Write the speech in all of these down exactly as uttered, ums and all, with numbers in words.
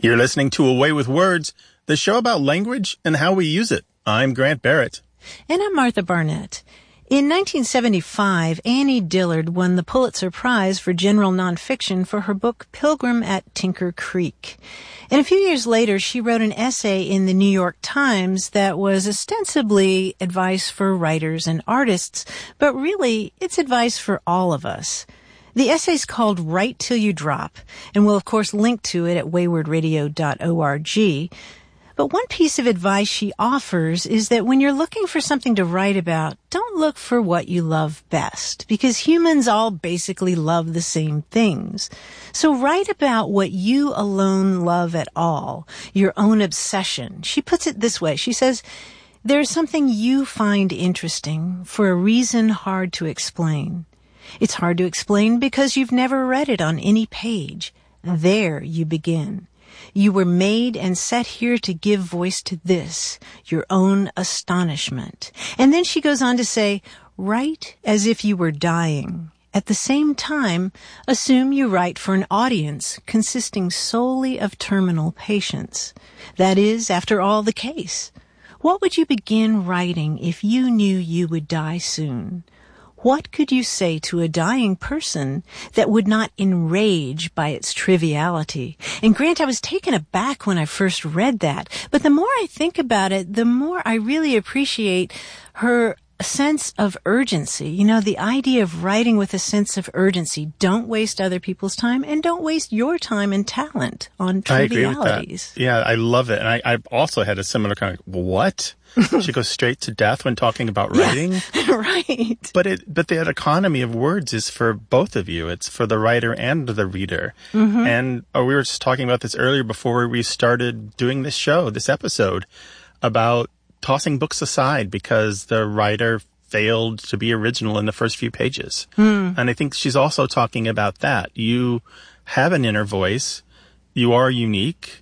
You're listening to A Way with Words, the show about language and how we use it. I'm Grant Barrett. And I'm Martha Barnett. In nineteen seventy-five, Annie Dillard won the Pulitzer Prize for General Nonfiction for her book Pilgrim at Tinker Creek. And a few years later, she wrote an essay in the New York Times that was ostensibly advice for writers and artists, but really, it's advice for all of us. The essay's called Write Till You Drop, and we'll of course link to it at wayward radio dot org. But one piece of advice she offers is that when you're looking for something to write about, don't look for what you love best, because humans all basically love the same things. So write about what you alone love at all, your own obsession. She puts it this way. She says, there's something you find interesting for a reason hard to explain. It's hard to explain because you've never read it on any page. There you begin. You were made and set here to give voice to this, your own astonishment. And then she goes on to say, write as if you were dying. At the same time, assume you write for an audience consisting solely of terminal patients. That is, after all, the case. What would you begin writing if you knew you would die soon? What could you say to a dying person that would not enrage by its triviality? And Grant, I was taken aback when I first read that. But the more I think about it, the more I really appreciate her sense of urgency. You know, the idea of writing with a sense of urgency. Don't waste other people's time and don't waste your time and talent on trivialities. I agree with that. Yeah, I love it. And I, I've also had a similar kind of, what? She goes straight to death when talking about writing. Yeah, right. But it, but that economy of words is for both of you. It's for the writer and the reader. Mm-hmm. And uh, we were just talking about this earlier before we started doing this show, this episode, about tossing books aside because the writer failed to be original in the first few pages. Mm. And I think she's also talking about that. You have an inner voice. You are unique.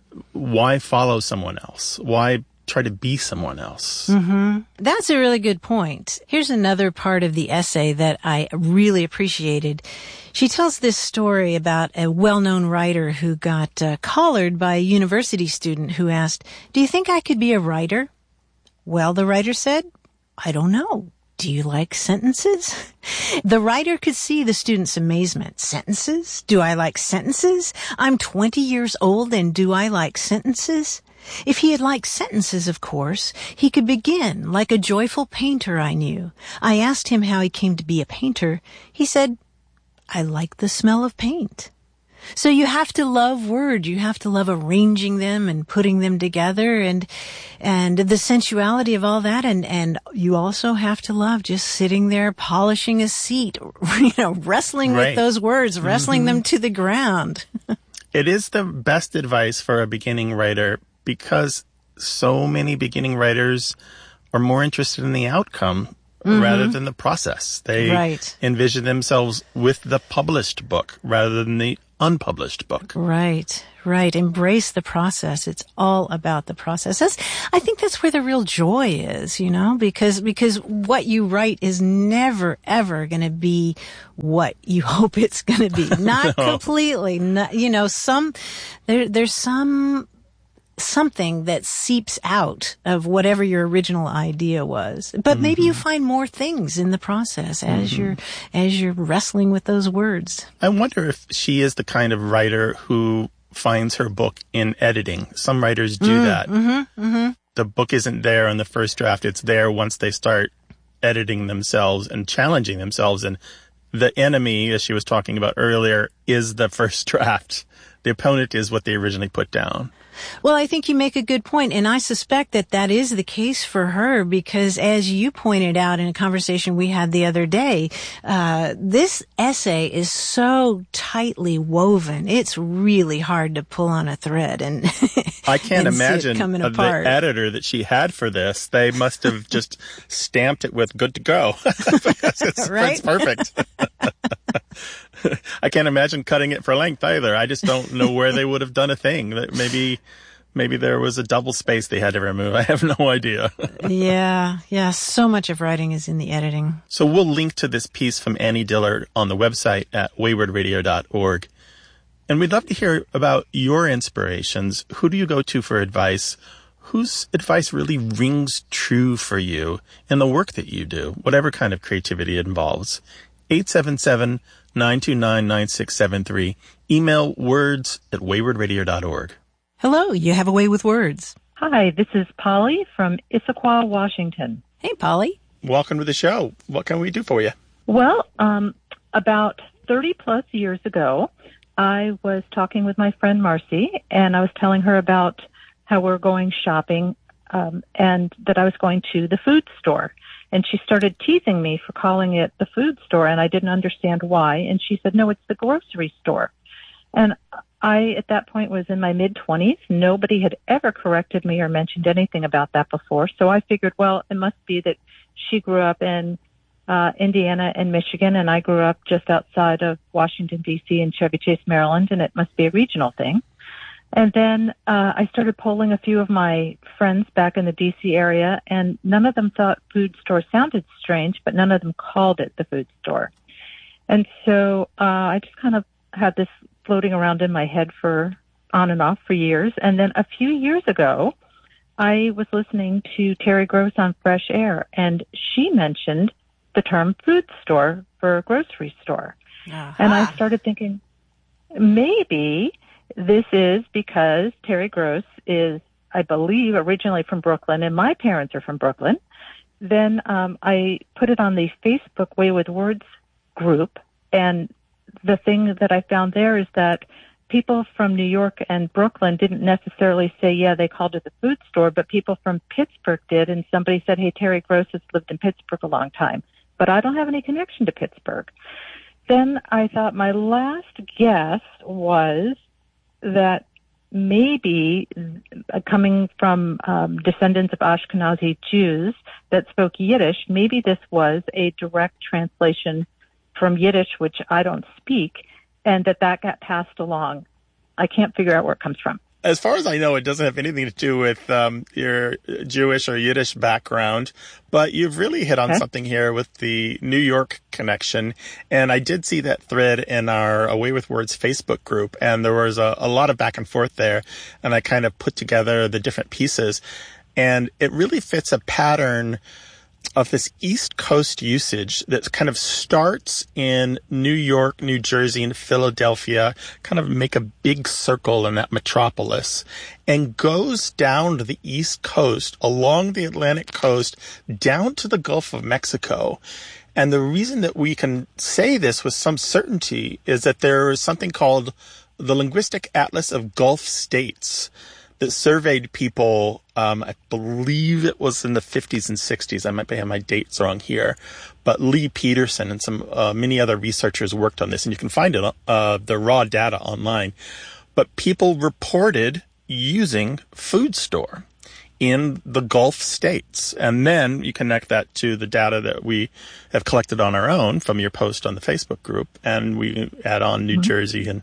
Why follow someone else? Why try to be someone else? Mm-hmm. That's a really good point. Here's another part of the essay that I really appreciated. She tells this story about a well-known writer who got uh, collared by a university student who asked, "Do you think I could be a writer?" Well, the writer said, "I don't know. Do you like sentences?" The writer could see the student's amazement. Sentences? Do I like sentences? I'm twenty years old and do I like sentences? If he had liked sentences, of course, he could begin like a joyful painter I knew. I asked him how he came to be a painter. He said, "I like the smell of paint." So you have to love words. You have to love arranging them and putting them together and and the sensuality of all that. And, and you also have to love just sitting there polishing a seat, you know, wrestling right. with those words, wrestling mm-hmm. them to the ground. It is the best advice for a beginning writer because so many beginning writers are more interested in the outcome mm-hmm. rather than the process. They right. envision themselves with the published book rather than the unpublished book. Right, right. Embrace the process. It's all about the process. That's, I think that's where the real joy is, you know, because, because what you write is never, ever going to be what you hope it's going to be. Not no. completely. Not, you know, some, there, there's some, something that seeps out of whatever your original idea was. But mm-hmm. maybe you find more things in the process as mm-hmm. you're as you're wrestling with those words. I wonder if she is the kind of writer who finds her book in editing. Some writers do mm, that. Mm-hmm, mm-hmm. The book isn't there in the first draft. It's there once they start editing themselves and challenging themselves. And the enemy, as she was talking about earlier, is the first draft. The opponent is what they originally put down. Well, I think you make a good point, and I suspect that that is the case for her because, as you pointed out in a conversation we had the other day, uh, this essay is so tightly woven. It's really hard to pull on a thread and I can't and imagine coming the apart. editor that she had for this. They must have just stamped it with "good to go." it's, right? It's perfect. I can't imagine cutting it for length either. I just don't know where they would have done a thing. That maybe, maybe there was a double space they had to remove. I have no idea. yeah, yeah. So much of writing is in the editing. So we'll link to this piece from Annie Dillard on the website at wayward radio dot org. And we'd love to hear about your inspirations. Who do you go to for advice? Whose advice really rings true for you in the work that you do, whatever kind of creativity it involves? eight seven seven, nine two nine, nine six seven three. Email words at wayward radio dot org. Hello, you have a way with words. Hi, this is Polly from Issaquah, Washington. Hey, Polly. Welcome to the show. What can we do for you? Well, um, about thirty plus years ago, I was talking with my friend Marcy, and I was telling her about how we're going shopping um, and that I was going to the food store. And she started teasing me for calling it the food store, and I didn't understand why. And she said, no, it's the grocery store. And I, at that point, was in my mid-twenties. Nobody had ever corrected me or mentioned anything about that before. So I figured, well, it must be that she grew up in uh, Indiana and Michigan, and I grew up just outside of Washington, D C in Chevy Chase, Maryland, and it must be a regional thing. And then uh, I started polling a few of my friends back in the D C area, and none of them thought food store sounded strange, but none of them called it the food store. And so uh, I just kind of had this floating around in my head for on and off for years. And then a few years ago, I was listening to Terry Gross on Fresh Air, and she mentioned the term food store for a grocery store. Uh-huh. And I started thinking, maybe this is because Terry Gross is, I believe, originally from Brooklyn, and my parents are from Brooklyn. Then um, I put it on the Facebook Way with Words group, and the thing that I found there is that people from New York and Brooklyn didn't necessarily say, yeah, they called it the food store, but people from Pittsburgh did, and somebody said, hey, Terry Gross has lived in Pittsburgh a long time, but I don't have any connection to Pittsburgh. Then I thought my last guess was that maybe uh, coming from um, descendants of Ashkenazi Jews that spoke Yiddish, maybe this was a direct translation from Yiddish, which I don't speak, and that that got passed along. I can't figure out where it comes from. As far as I know, it doesn't have anything to do with um, your Jewish or Yiddish background, but you've really hit on okay. something here with the New York connection. And I did see that thread in our Away with Words Facebook group, and there was a, a lot of back and forth there, and I kind of put together the different pieces. And it really fits a pattern of this East Coast usage that kind of starts in New York, New Jersey, and Philadelphia, kind of make a big circle in that metropolis, and goes down to the East Coast, along the Atlantic coast, down to the Gulf of Mexico. And the reason that we can say this with some certainty is that there is something called the Linguistic Atlas of Gulf States that surveyed people, um, I believe it was in the fifties and sixties. I might have my dates wrong here. But Lee Peterson and some uh, many other researchers worked on this, and you can find it, uh, the raw data online. But people reported using food store in the Gulf states. And then you connect that to the data that we have collected on our own from your post on the Facebook group, and we add on New mm-hmm. Jersey and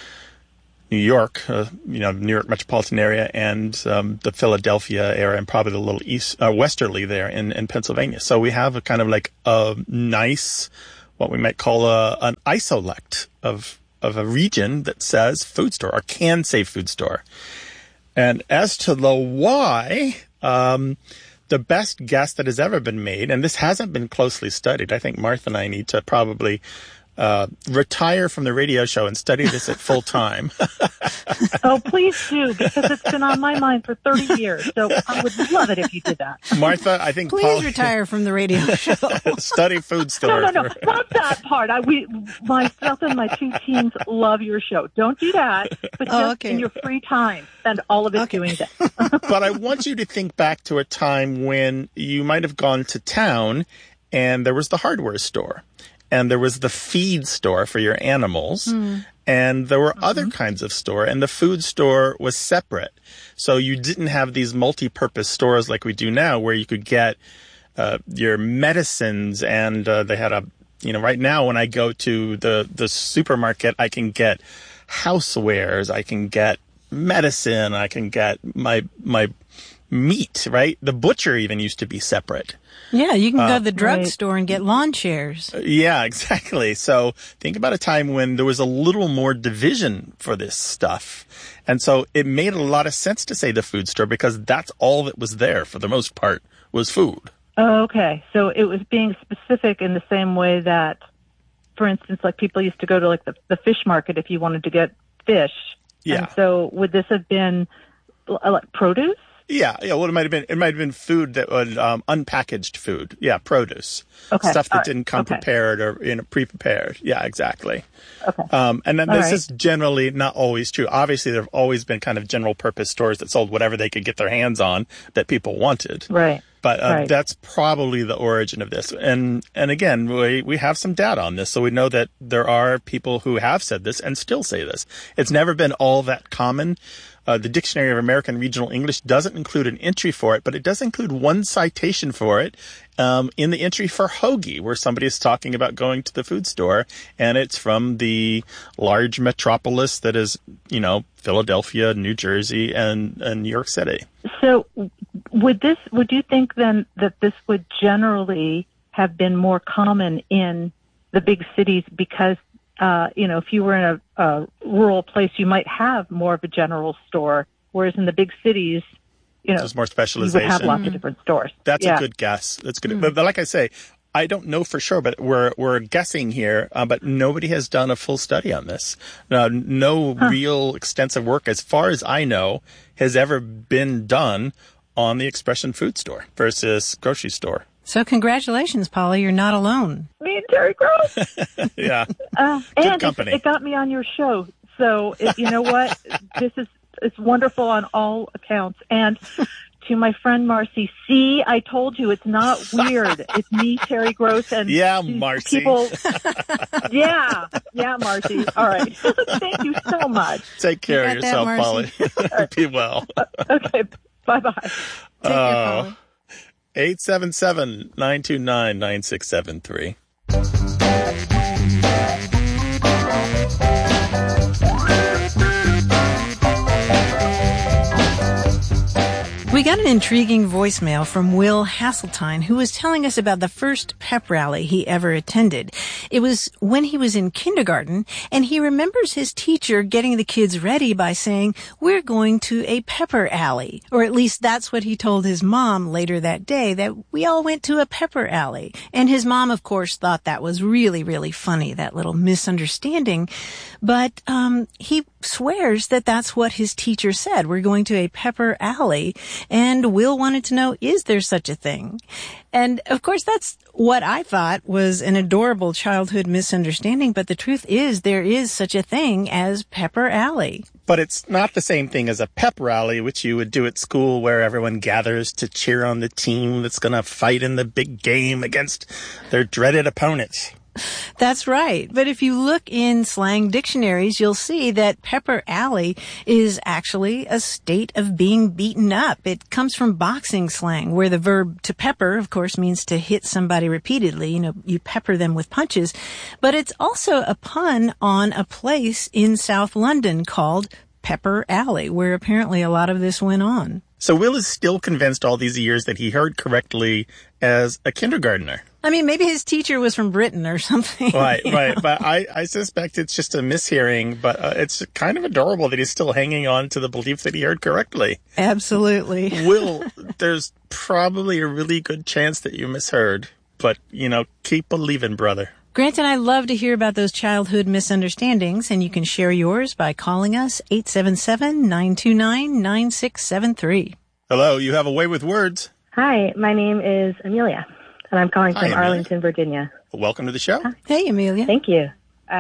New York, uh, you know, New York metropolitan area, and um, the Philadelphia area, and probably the little east, uh, westerly there in, in Pennsylvania. So we have a kind of like a nice, what we might call a, an isolect of of a region that says food store or can say food store. And as to the why, um, the best guess that has ever been made, and this hasn't been closely studied. I think Martha and I need to probably Uh, retire from the radio show and study this at full time. Oh, please do, because it's been on my mind for thirty years. So I would love it if you did that. Martha, I think please Paul, retire from the radio show. Study food store. No, no, no, not that part. I, we, myself and my two teams love your show. Don't do that. But just oh, okay. in your free time, spend all of it okay. doing this. But I want you to think back to a time when you might have gone to town and there was the hardware store. And there was the feed store for your animals, mm. and there were mm-hmm. other kinds of store, and the food store was separate. So you didn't have these multi-purpose stores like we do now, where you could get uh, your medicines, and uh, they had a, you know, right now when I go to the, the supermarket, I can get housewares, I can get medicine, I can get my my meat, right? The butcher even used to be separate. Yeah, you can Uh, go to the right. drugstore and get lawn chairs. Yeah, exactly. So think about a time when there was a little more division for this stuff. And so it made a lot of sense to say the food store because that's all that was there for the most part was food. Oh, okay. So it was being specific in the same way that, for instance, like people used to go to like the, the fish market if you wanted to get fish. Yeah. And so would this have been uh, like produce? Yeah, yeah. Well, it might have been it might have been food that was um, unpackaged food. Yeah, produce. Okay. Stuff that All right. didn't come Okay. prepared or you know pre-prepared. Yeah, exactly. Okay. Um, and then All this right. is generally not always true. Obviously, there have always been kind of general purpose stores that sold whatever they could get their hands on that people wanted. Right. But uh, Right. that's probably the origin of this. And and again, we we have some data on this, so we know that there are people who have said this and still say this. It's never been all that common. Uh, the Dictionary of American Regional English doesn't include an entry for it, but it does include one citation for it um, in the entry for hoagie, where somebody is talking about going to the food store, and it's from the large metropolis that is, you know, Philadelphia, New Jersey, and, and New York City. So would this, would you think then that this would generally have been more common in the big cities because, uh, you know, if you were in a, a rural place, you might have more of a general store, whereas in the big cities, you know, There's more you would specialization. have lots of different stores. That's yeah. a good guess. That's good. But, but like I say, I don't know for sure, but we're we're guessing here. Uh, but nobody has done a full study on this. Uh, no Huh. real extensive work, as far as I know, has ever been done on the expression food store versus grocery store. So congratulations, Paula. You're not alone. Me and Terry Gross. Yeah. Uh, Good and it, company. it got me on your show. So it, you know what? This is it's wonderful on all accounts. And to my friend Marcy, see, I told you it's not weird. It's me, Terry Gross, and Yeah, these Marcy. people. Yeah, yeah, Marcy. All right. Thank you so much. Take care You of got that, yourself, Polly. Be well. Okay. Bye bye. Take care, Paula. eight seven seven, nine two nine, nine six seven three. We got an intriguing voicemail from Will Hasseltine, who was telling us about the first pep rally he ever attended. It was when he was in kindergarten, and he remembers his teacher getting the kids ready by saying, "We're going to a pepper alley." Or at least that's what he told his mom later that day, that we all went to a pepper alley. And his mom, of course, thought that was really, really funny, that little misunderstanding. But um he swears that that's what his teacher said. We're going to a pepper alley. And Will wanted to know, is there such a thing? And of course, that's what I thought was an adorable childhood misunderstanding. But the truth is, there is such a thing as Pepper Alley. But it's not the same thing as a pep rally, which you would do at school where everyone gathers to cheer on the team that's going to fight in the big game against their dreaded opponents. That's right. But if you look in slang dictionaries, you'll see that pepper alley is actually a state of being beaten up. It comes from boxing slang, where the verb to pepper, of course, means to hit somebody repeatedly. You know, you pepper them with punches. But it's also a pun on a place in South London called Pepper Alley, where apparently a lot of this went on. So Will is still convinced all these years that he heard correctly as a kindergartner. I mean, maybe his teacher was from Britain or something. Right, right. But I, I suspect it's just a mishearing, but uh, it's kind of adorable that he's still hanging on to the belief that he heard correctly. Absolutely. Will, there's probably a really good chance that you misheard, but, you know, keep believing, brother. Grant and I love to hear about those childhood misunderstandings, and you can share yours by calling us eight seven seven, nine two nine, nine six seven three. Hello, you have a way with words. Hi, my name is Amelia, and I'm calling Hi, from Amelia. Arlington, Virginia. Welcome to the show. Hey, Amelia. Thank you.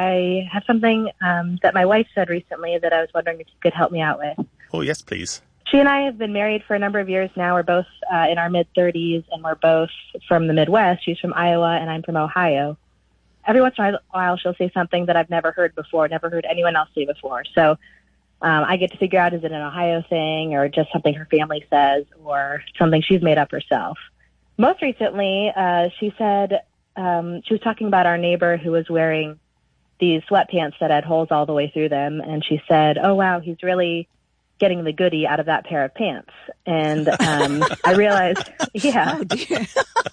I have something um, that my wife said recently that I was wondering if you could help me out with. Oh, yes, please. She and I have been married for a number of years now. We're both uh, in our mid-thirties, and we're both from the Midwest. She's from Iowa, and I'm from Ohio. Every once in a while, she'll say something that I've never heard before, never heard anyone else say before. So um, I get to figure out, is it an Ohio thing or just something her family says or something she's made up herself. Most recently, uh, she said um, she was talking about our neighbor who was wearing these sweatpants that had holes all the way through them. And she said, oh, wow, he's really getting the goodie out of that pair of pants. And um, I realized, yeah. Oh, dear.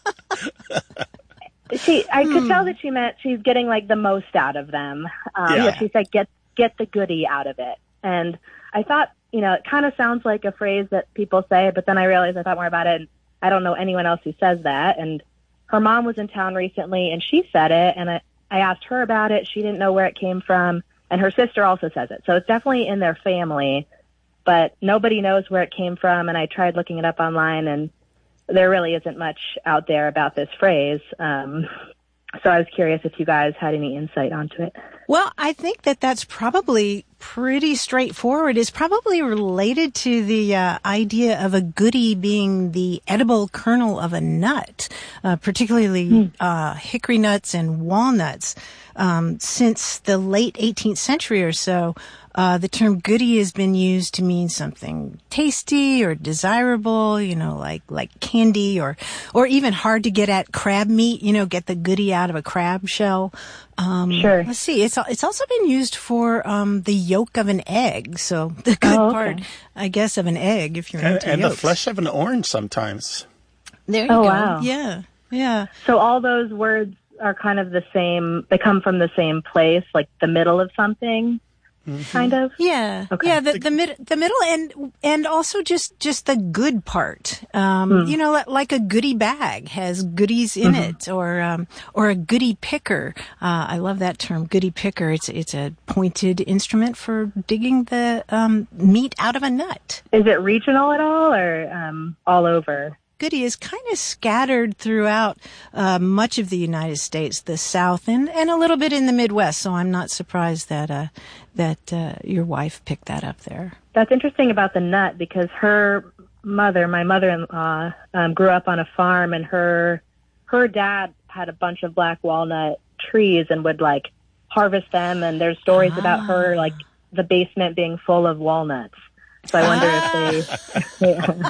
She, I hmm. could tell that she meant she's getting like the most out of them. Um, Yeah. But she said, get, get the goodie out of it. And I thought, you know, it kind of sounds like a phrase that people say, but then I realized I thought more about it, and I don't know anyone else who says that. And her mom was in town recently, and she said it, and I, I asked her about it. She didn't know where it came from, and her sister also says it. So it's definitely in their family, but nobody knows where it came from, and I tried looking it up online, and there really isn't much out there about this phrase. Um, so I was curious if you guys had any insight onto it. Well, I think that that's probably pretty straightforward. It's probably related to the uh, idea of a goodie being the edible kernel of a nut, uh, particularly mm. uh, hickory nuts and walnuts. Um, since the late eighteenth century or so, uh, the term goodie has been used to mean something tasty or desirable, you know, like, like candy or, or even hard to get at crab meat, you know, get the goodie out of a crab shell. Um, sure. Let's see. It's, it's also been used for, um, the yolk of an egg. So the good oh, okay. part, I guess, of an egg, if you're And, into and the yolks. flesh of an orange sometimes. There you oh, go. Wow. Yeah. Yeah. So all those words are kind of the same, they come from the same place, like the middle of something, mm-hmm. kind of? Yeah. Okay. Yeah, the, the mid, the middle and, and also just, just the good part. Um, mm. you know, like, like a goodie bag has goodies in mm-hmm. it, or, um, or a goodie picker. Uh, I love that term, goodie picker. It's, it's a pointed instrument for digging the, um, meat out of a nut. Is it regional at all, or, um, all over? Goodie is kind of scattered throughout uh, much of the United States, the South, and, and a little bit in the Midwest. So I'm not surprised that uh, that uh, your wife picked that up there. That's interesting about the nut, because her mother, my mother-in-law, um, grew up on a farm, and her her dad had a bunch of black walnut trees and would like harvest them. And there's stories ah. about her, like the basement being full of walnuts. So I wonder ah. if they. Yeah.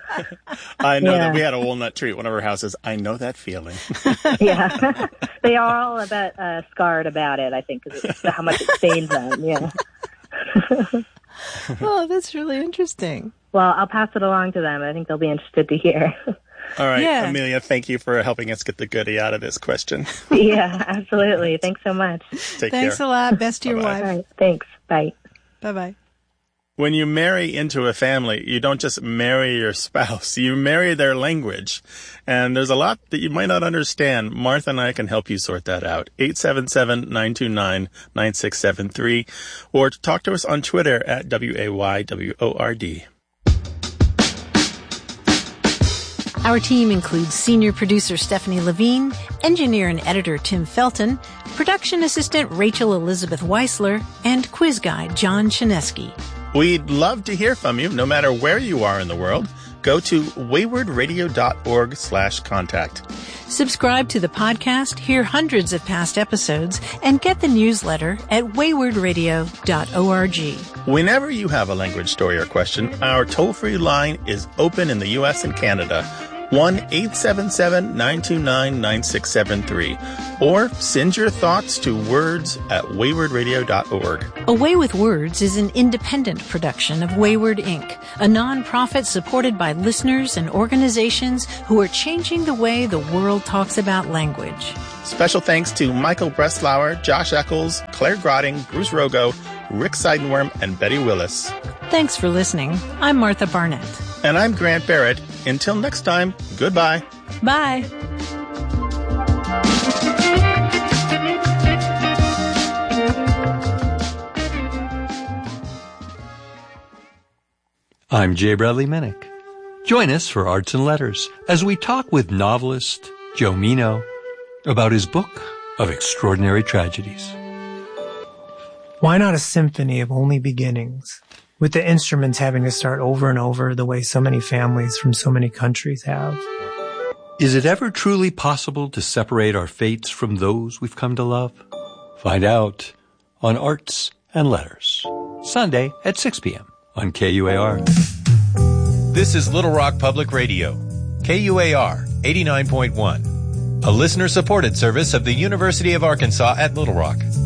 I know yeah. that we had a walnut tree at one of our houses. I know that feeling. yeah, they are all a bit uh, scarred about it, I think, because it's how much it stains them. Yeah. Oh, that's really interesting. Well, I'll pass it along to them. I think they'll be interested to hear. All right, yeah. Amelia, thank you for helping us get the goodie out of this question. Yeah, absolutely. Thanks so much. Take Thanks care. a lot. Best to your Bye-bye. wife. All right, thanks. Bye. Bye-bye. When you marry into a family, you don't just marry your spouse, you marry their language. And there's a lot that you might not understand. Martha and I can help you sort that out. eight seven seven, nine two nine, nine six seven three, or talk to us on Twitter at W A Y W O R D. Our team includes senior producer Stephanie Levine, engineer and editor Tim Felton, production assistant Rachel Elizabeth Weisler, and quiz guy John Chinesky. We'd love to hear from you, no matter where you are in the world. Go to waywardradio.org slash contact. Subscribe to the podcast, hear hundreds of past episodes, and get the newsletter at wayward radio dot org. Whenever you have a language story or question, our toll-free line is open in the U S and Canada. one eight seven seven, nine two nine, nine six seven three, or send your thoughts to words at wayward radio dot org. A Way with Words is an independent production of Wayward Incorporated, a nonprofit supported by listeners and organizations who are changing the way the world talks about language. Special thanks to Michael Breslauer, Josh Eccles, Claire Grotting, Bruce Rogo, Rick Seidenworm, and Betty Willis. Thanks for listening. I'm Martha Barnett. And I'm Grant Barrett. Until next time, goodbye. Bye. I'm Jay Bradley Minnick. Join us for Arts and Letters as we talk with novelist Joe Mino about his book of extraordinary tragedies. Why not a symphony of only beginnings, with the instruments having to start over and over the way so many families from so many countries have? Is it ever truly possible to separate our fates from those we've come to love? Find out on Arts and Letters, Sunday at six p.m. on K U A R. This is Little Rock Public Radio, K U A R eighty-nine point one, a listener-supported service of the University of Arkansas at Little Rock.